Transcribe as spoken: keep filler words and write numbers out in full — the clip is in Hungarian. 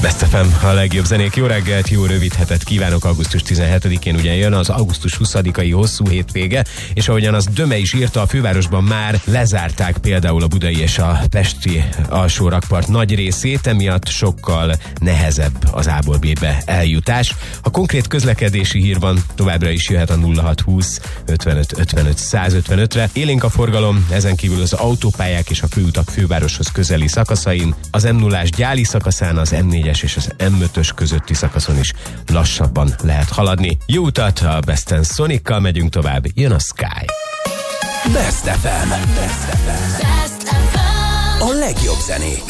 Best ef em, a legjobb zenék. Jó reggelt, jó rövid hetet kívánok. Augusztus tizenhetedikén ugye jön az augusztus huszadikai hosszú hétvége, és ahogyan az Döme is írta, a fővárosban már lezárták például a budai és a pesti alsó rakpart nagy részét, emiatt sokkal nehezebb az A-ból B-be eljutás. Ha konkrét közlekedési hír van, továbbra is jöhet a nulla hat húsz ötvenöt ötvenöt száz ötvenötre. Élénk a forgalom, ezen kívül az autópályák és a főutak fővároshoz közeli szakaszain, az em nullás Gyáli szakaszán, az em négyes és az em ötös közötti szakaszon is lassabban lehet haladni. Jó utat, a Besten Sonikkal megyünk tovább, jön a Sky. Best ef em. Best ef em. A legjobb zenék.